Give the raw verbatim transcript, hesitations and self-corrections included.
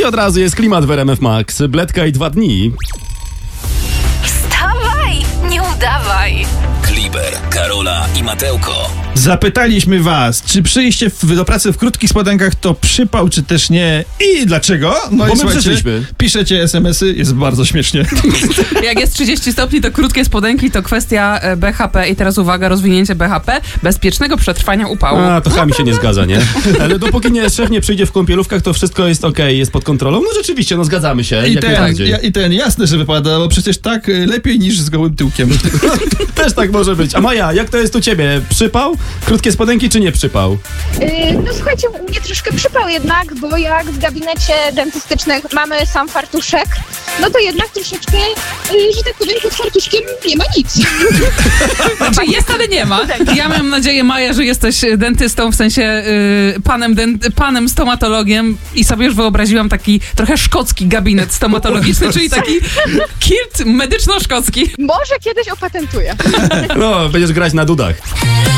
I od razu jest klimat w R M F Max. Bledka i dwa dni. Wstawaj, nie udawaj. Kliber, Karola i Matełko. Zapytaliśmy was, czy przyjście w, do pracy w krótkich spodenkach to przypał, czy też nie i dlaczego? No Bo i my słuchajcie, przyszliśmy. piszecie es em esy, jest bardzo śmiesznie. Jak jest trzydzieści stopni, to krótkie spodenki to kwestia e, B H P i teraz uwaga, rozwinięcie B H P, bezpiecznego przetrwania upału. A, to chami się nie zgadza, nie? Ale dopóki nie, szef nie przyjdzie w kąpielówkach, to wszystko jest okej, jest pod kontrolą. No rzeczywiście, no zgadzamy się, I jak ten, najbardziej. ja, I ten, jasne, że wypada, bo przecież tak y, lepiej niż z gołym tyłkiem. Też tak może być. A Maja, jak to jest u ciebie? Przypał? Krótkie spodenki czy nie przypał? Yy, no słuchajcie, u mnie troszkę przypał jednak, bo jak w gabinecie dentystycznym mamy sam fartuszek, no to jednak troszeczkę, yy, że tak powiem, pod fartuszkiem nie ma nic. Znaczy jest, ale nie ma. Ja mam nadzieję, Maja, że jesteś dentystą, w sensie y, panem, dent, panem stomatologiem i sobie już wyobraziłam taki trochę szkocki gabinet stomatologiczny, czyli taki kilt medyczno-szkocki. Może kiedyś opatentuję. No, będziesz grać na dudach.